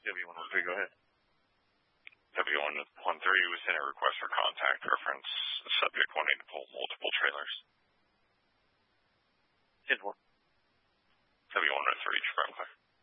W113, go ahead. W113 was in a request for contact reference, the subject wanting to pull multiple trailers. Hit one. W113, Sprinkler.